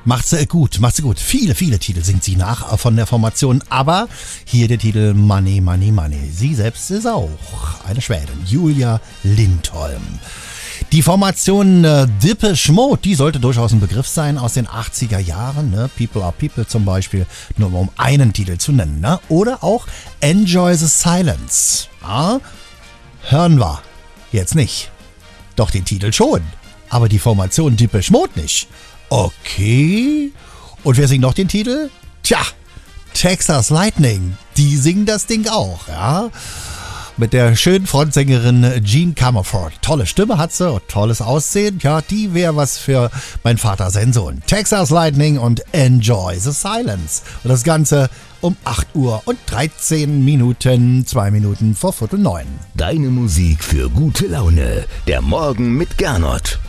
Macht sie gut. Viele Titel singt sie nach von der Formation, aber hier der Titel Money, Money, Money. Sie selbst ist auch eine Schwedin, Julia Lindholm. Die Formation Depeche Mode, die sollte durchaus ein Begriff sein aus den 80er Jahren. Ne? People are People zum Beispiel, nur um einen Titel zu nennen. Ne? Oder auch Enjoy the Silence. Ja? Hören wir jetzt nicht. Doch den Titel schon. Aber die Formation Depeche Mode nicht. Okay. Und wer singt noch den Titel? Tja, Texas Lightning. Die singen das Ding auch, ja. Mit der schönen Frontsängerin Jean Comerford. Tolle Stimme hat sie und tolles Aussehen. Ja, die wäre was für mein Vater, sein Sohn. Texas Lightning und Enjoy the Silence. Und das Ganze um 8 Uhr und 13 Minuten, 2 Minuten vor 8:45. Deine Musik für gute Laune. Der Morgen mit Gernot.